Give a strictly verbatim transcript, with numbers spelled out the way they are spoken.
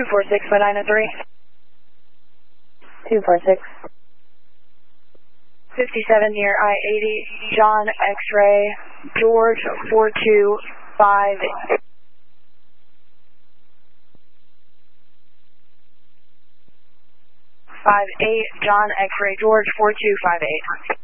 four six by nine oh three. two four six. fifty-seven near I eighty, John X-ray, George four two five eight. five eight, John X-ray, George four two five eight.